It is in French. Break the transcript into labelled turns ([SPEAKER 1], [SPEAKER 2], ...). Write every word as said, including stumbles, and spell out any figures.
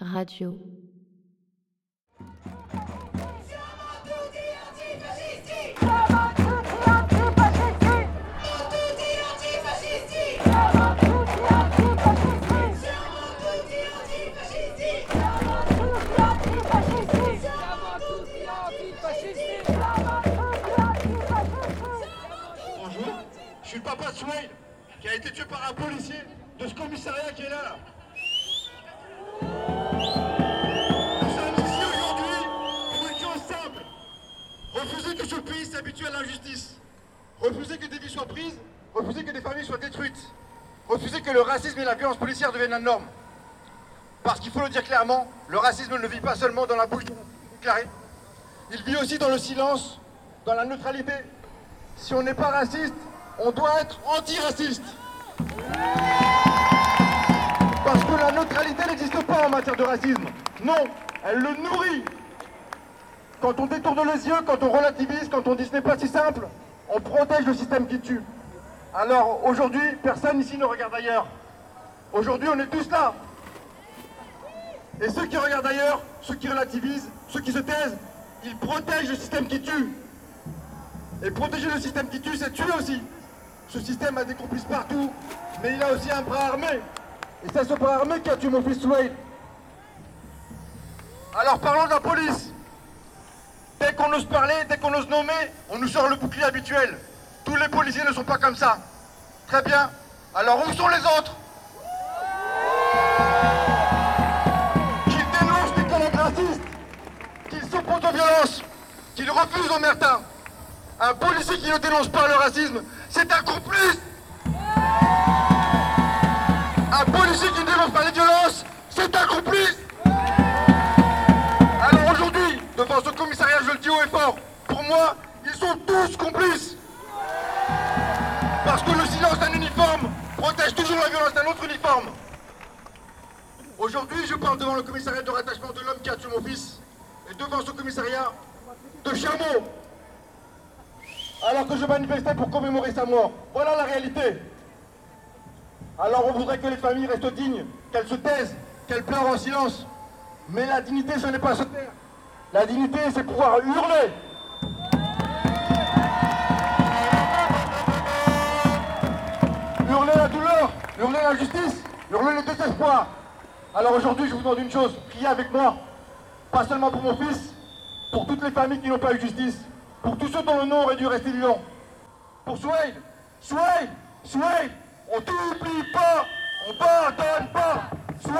[SPEAKER 1] Radio.
[SPEAKER 2] Bonjour, je suis le papa de Souhail, qui a été tué par un policier de ce commissariat qui est là, là. Nous sommes ici aujourd'hui pour une chose simple. Refuser que ce pays s'habitue à l'injustice. Refuser que des vies soient prises. Refuser que des familles soient détruites. Refuser que le racisme et la violence policière deviennent la norme. Parce qu'il faut le dire clairement, le racisme ne vit pas seulement dans la bouche déclarée. Il vit aussi dans le silence, dans la neutralité. Si on n'est pas raciste, on doit être antiraciste. Parce que la neutralité n'existe pas en matière de racisme. Non, elle le nourrit. Quand on détourne les yeux, quand on relativise, quand on dit ce n'est pas si simple, on protège le système qui tue. Alors aujourd'hui, personne ici ne regarde ailleurs. Aujourd'hui, on est tous là. Et ceux qui regardent ailleurs, ceux qui relativisent, ceux qui se taisent, ils protègent le système qui tue. Et protéger le système qui tue, c'est tuer aussi. Ce système a des complices partout, mais il a aussi un bras armé. Et c'est ce bras armé qui a tué mon fils Souhail. Alors parlons de la police. Dès qu'on ose parler, dès qu'on ose nommer, on nous sort le bouclier habituel. Tous les policiers ne sont pas comme ça. Très bien. Alors où sont les autres? Qu'ils dénoncent les collègues racistes, qu'ils s'opposent aux violences, qu'ils refusent l'omerta. Un policier qui ne dénonce pas le racisme, c'est un complice. Un policier qui ne dénonce pas les violences, c'est un complice. Alors aujourd'hui, devant ce commissariat, je le dis haut et fort, pour moi, ils sont tous complices. Parce que le silence d'un uniforme protège toujours la violence d'un autre uniforme. Aujourd'hui, je parle devant le commissariat de rattachement de l'homme qui a tué mon fils, et devant ce commissariat de chameau. Alors que je manifestais pour commémorer sa mort. Voilà la réalité. Alors on voudrait que les familles restent dignes, qu'elles se taisent, qu'elles pleurent en silence. Mais la dignité, ce n'est pas se taire. La dignité, c'est pouvoir hurler. Hurler la douleur, hurler l'injustice, hurler le désespoir. Alors aujourd'hui, je vous demande une chose, priez avec moi. Pas seulement pour mon fils, pour toutes les familles qui n'ont pas eu justice. Pour tous ceux dont le nom aurait dû rester vivant. Pour Souhail, Souhail, Souhail, on t'oublie pas, on pardonne pas.